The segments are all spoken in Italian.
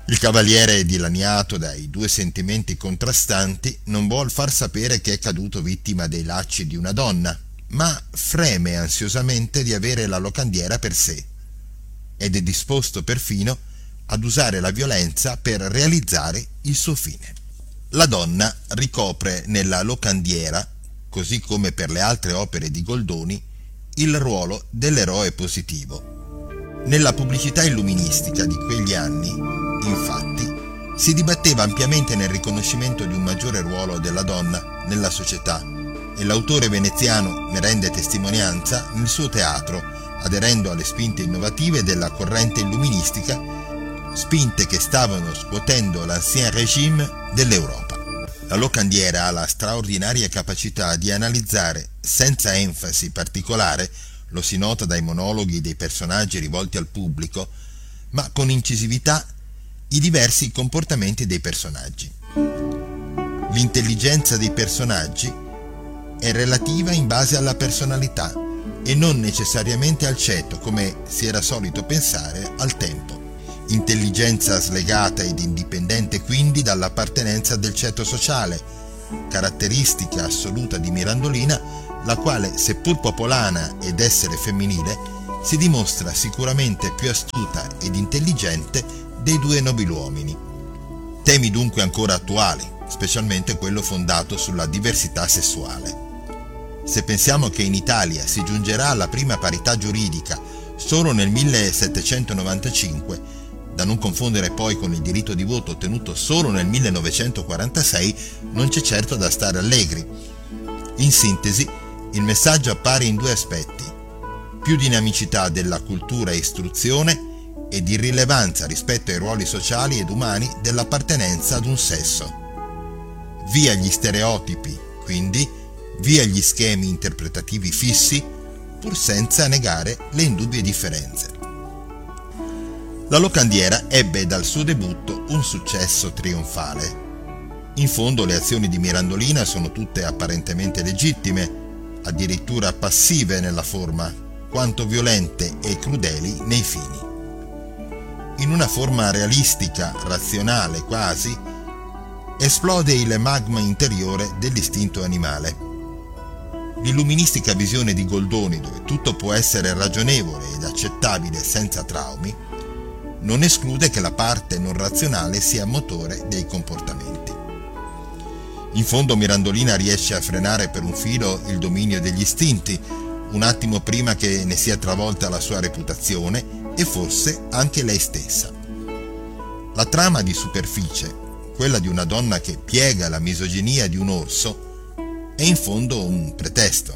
Il cavaliere, dilaniato dai due sentimenti contrastanti, non vuol far sapere che è caduto vittima dei lacci di una donna, ma freme ansiosamente di avere la locandiera per sé, ed è disposto perfino ad usare la violenza per realizzare il suo fine. La donna ricopre nella locandiera, così come per le altre opere di Goldoni, il ruolo dell'eroe positivo. Nella pubblicità illuministica di quegli anni, infatti, si dibatteva ampiamente nel riconoscimento di un maggiore ruolo della donna nella società, e l'autore veneziano ne rende testimonianza nel suo teatro, aderendo alle spinte innovative della corrente illuministica, spinte che stavano scuotendo l'ancien régime dell'Europa. La locandiera ha la straordinaria capacità di analizzare, senza enfasi particolare, lo si nota dai monologhi dei personaggi rivolti al pubblico, ma con incisività, i diversi comportamenti dei personaggi. L'intelligenza dei personaggi è relativa in base alla personalità e non necessariamente al ceto, come si era solito pensare al tempo. Intelligenza slegata ed indipendente quindi dall'appartenenza del ceto sociale, caratteristica assoluta di Mirandolina, la quale, seppur popolana ed essere femminile, si dimostra sicuramente più astuta ed intelligente dei due nobiluomini. Temi dunque ancora attuali, specialmente quello fondato sulla diversità sessuale. Se pensiamo che in Italia si giungerà alla prima parità giuridica solo nel 1795, da non confondere poi con il diritto di voto ottenuto solo nel 1946, non c'è certo da stare allegri. In sintesi, il messaggio appare in due aspetti: più dinamicità della cultura e istruzione ed irrilevanza rispetto ai ruoli sociali ed umani dell'appartenenza ad un sesso. Via gli stereotipi, quindi, via gli schemi interpretativi fissi, pur senza negare le indubbie differenze. La locandiera ebbe dal suo debutto un successo trionfale. In fondo le azioni di Mirandolina sono tutte apparentemente legittime, addirittura passive nella forma, quanto violente e crudeli nei fini. In una forma realistica, razionale quasi, esplode il magma interiore dell'istinto animale. L'illuministica visione di Goldoni, dove tutto può essere ragionevole ed accettabile senza traumi, non esclude che la parte non razionale sia motore dei comportamenti. In fondo Mirandolina riesce a frenare per un filo il dominio degli istinti, un attimo prima che ne sia travolta la sua reputazione e forse anche lei stessa. La trama di superficie, quella di una donna che piega la misoginia di un orso, è in fondo un pretesto.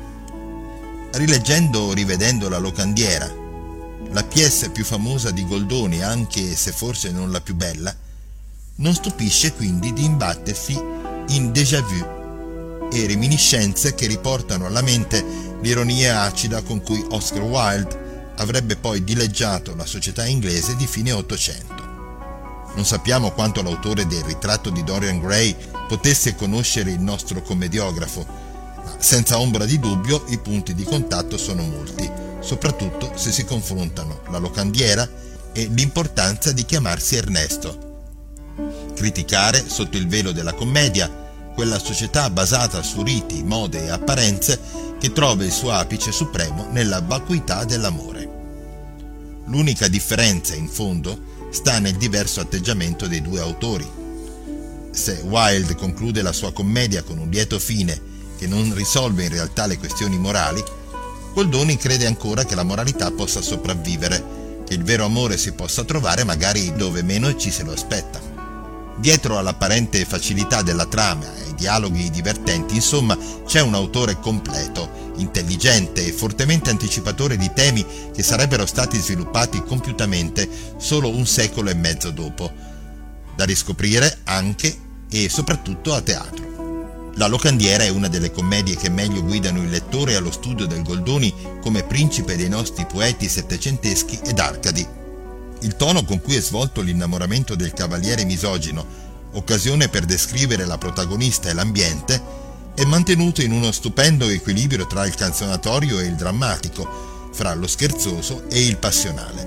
Rileggendo o rivedendo La locandiera, la pièce più famosa di Goldoni, anche se forse non la più bella, non stupisce quindi di imbattersi in déjà vu e reminiscenze che riportano alla mente l'ironia acida con cui Oscar Wilde avrebbe poi dileggiato la società inglese di fine Ottocento. Non sappiamo quanto l'autore del Ritratto di Dorian Gray potesse conoscere il nostro commediografo, ma senza ombra di dubbio i punti di contatto sono molti, soprattutto se si confrontano La locandiera e l'importanza di chiamarsi Ernesto. Criticare, sotto il velo della commedia, quella società basata su riti, mode e apparenze che trova il suo apice supremo nella vacuità dell'amore. L'unica differenza, in fondo, sta nel diverso atteggiamento dei due autori. Se Wilde conclude la sua commedia con un lieto fine che non risolve in realtà le questioni morali, Goldoni crede ancora che la moralità possa sopravvivere, che il vero amore si possa trovare magari dove meno ci se lo aspetta. Dietro all'apparente facilità della trama e ai dialoghi divertenti, insomma, c'è un autore completo, intelligente e fortemente anticipatore di temi che sarebbero stati sviluppati compiutamente solo un secolo e mezzo dopo, da riscoprire anche e soprattutto a teatro. La locandiera è una delle commedie che meglio guidano il lettore allo studio del Goldoni come principe dei nostri poeti settecenteschi ed arcadi. Il tono con cui è svolto l'innamoramento del cavaliere misogino, occasione per descrivere la protagonista e l'ambiente, è mantenuto in uno stupendo equilibrio tra il canzonatorio e il drammatico, fra lo scherzoso e il passionale.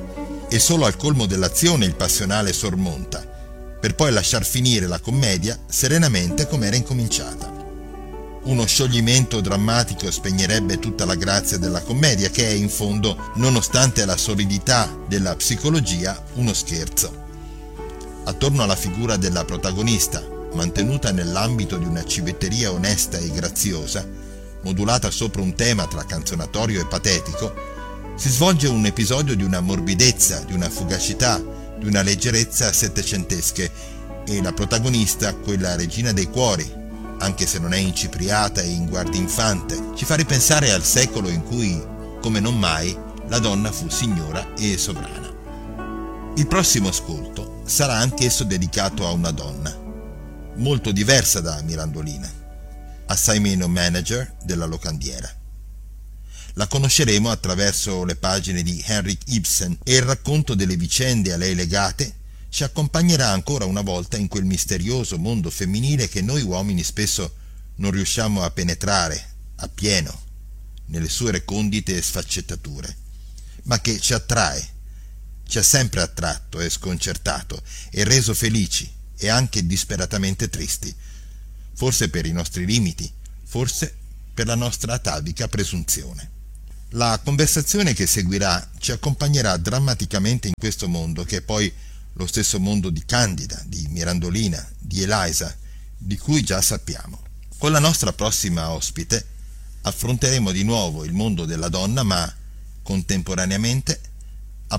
e solo al colmo dell'azione il passionale sormonta, per poi lasciar finire la commedia serenamente come era incominciata. Uno scioglimento drammatico spegnerebbe tutta la grazia della commedia, che è in fondo, nonostante la solidità della psicologia, uno scherzo. Attorno alla figura della protagonista, mantenuta nell'ambito di una civetteria onesta e graziosa, modulata sopra un tema tra canzonatorio e patetico, si svolge un episodio di una morbidezza, di una fugacità, di una leggerezza settecentesche, e la protagonista, quella regina dei cuori, anche se non è incipriata e in guardinfante, ci fa ripensare al secolo in cui, come non mai, la donna fu signora e sovrana. Il prossimo ascolto sarà anch'esso dedicato a una donna, molto diversa da Mirandolina, assai meno manager della locandiera. La conosceremo attraverso le pagine di Henrik Ibsen, e il racconto delle vicende a lei legate ci accompagnerà ancora una volta in quel misterioso mondo femminile che noi uomini spesso non riusciamo a penetrare appieno nelle sue recondite sfaccettature, ma che ci attrae, ci ha sempre attratto e sconcertato e reso felici e anche disperatamente tristi, forse per i nostri limiti, forse per la nostra atavica presunzione. La conversazione che seguirà ci accompagnerà drammaticamente in questo mondo, che è poi lo stesso mondo di Candida, di Mirandolina, di Eliza, di cui già sappiamo. Con la nostra prossima ospite affronteremo di nuovo il mondo della donna, ma contemporaneamente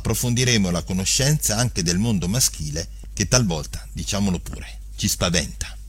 approfondiremo la conoscenza anche del mondo maschile, che talvolta, diciamolo pure, ci spaventa.